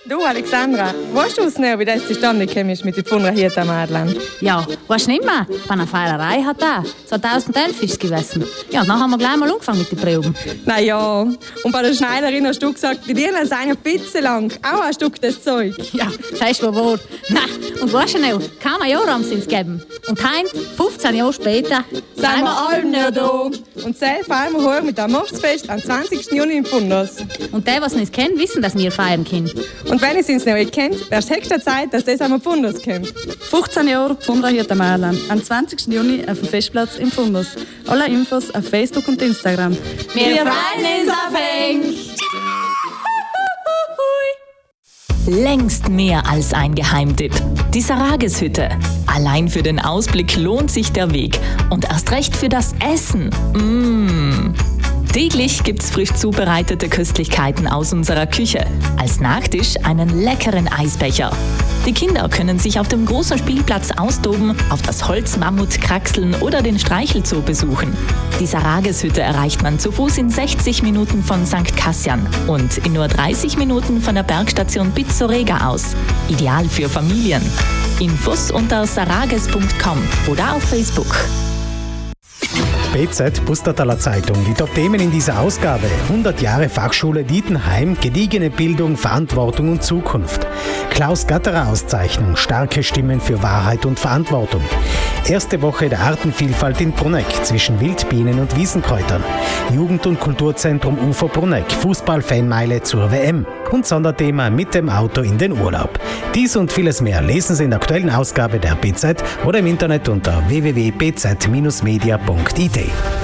Du, Alexandra, weißt du schnell, wie das zustande gekommen ist mit den Pfundern hier am Adland? Ja, weißt du nicht mehr? Bei einer Feierei hat er. 2011 ist es gewesen. Ja, und dann haben wir gleich mal angefangen mit den Proben. Na ja, und bei der Schneiderin hast du gesagt, die Dielen sind ein bisschen lang. Auch ein Stück das Zeug. Ja, sagst du wohl. Nein, und weißt du noch, kaum ein Jahr haben sie es gegeben. Und heim, 15 Jahre später, sind wir alle nicht da. Und selbst feiern wir heute mit dem Mostsfest am 20. Juni in Pfunders. Und die, die es nicht kennen, wissen, dass wir feiern können. Und wenn ihr es noch nicht kennt, wäre es höchste Zeit, dass das am Pfunders kommt. 15 Jahre Pfundler hier am Adland. Am 20. Juni auf dem Festplatz im Pfunders. Alle Infos auf Facebook und Instagram. Wir freuen uns auf euch! Längst mehr als ein Geheimtipp. Die Sarageshütte. Allein für den Ausblick lohnt sich der Weg. Und erst recht für das Essen. Täglich gibt's frisch zubereitete Köstlichkeiten aus unserer Küche. Als Nachtisch einen leckeren Eisbecher. Die Kinder können sich auf dem großen Spielplatz austoben, auf das Holzmammut kraxeln oder den Streichelzoo besuchen. Die Sarageshütte erreicht man zu Fuß in 60 Minuten von St. Kassian und in nur 30 Minuten von der Bergstation Pizzorega aus. Ideal für Familien. Infos unter sarages.com oder auf Facebook. BZ Pustertaler Zeitung. Die Top-Themen in dieser Ausgabe: 100 Jahre Fachschule Dietenheim, gediegene Bildung, Verantwortung und Zukunft. Klaus Gatterer Auszeichnung, starke Stimmen für Wahrheit und Verantwortung. Erste Woche der Artenvielfalt in Bruneck zwischen Wildbienen und Wiesenkräutern. Jugend- und Kulturzentrum Ufer Bruneck, Fußball-Fanmeile zur WM. Und Sonderthema mit dem Auto in den Urlaub. Dies und vieles mehr lesen Sie in der aktuellen Ausgabe der BZ oder im Internet unter www.bz-media.it.